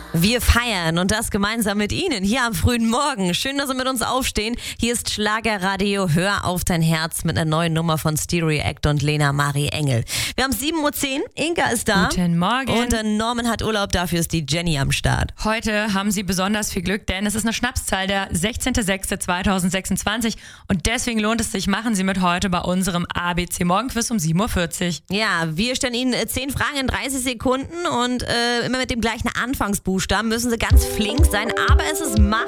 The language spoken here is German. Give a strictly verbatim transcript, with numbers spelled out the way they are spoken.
Wir feiern und das gemeinsam mit Ihnen hier am frühen Morgen. Schön, dass Sie mit uns aufstehen. Hier ist Schlagerradio Hör auf dein Herz mit einer neuen Nummer von Stereo Act und Lena Marie Engel. Wir haben sieben Uhr zehn, Inka ist da. Guten Morgen. Und der Norman hat Urlaub, dafür ist die Jenny am Start. Heute haben Sie besonders viel Glück, denn es ist eine Schnapszahl, der sechzehnter sechster zweitausendsechsundzwanzig. Und deswegen lohnt es sich, machen Sie mit heute bei unserem A B C Morgenquiz um sieben Uhr vierzig. Ja, wir stellen Ihnen äh, zehn Fragen in dreißig Sekunden und äh, immer mit dem gleichen Anfangsbuchstaben müssen Sie ganz flink sein, aber es ist machbar.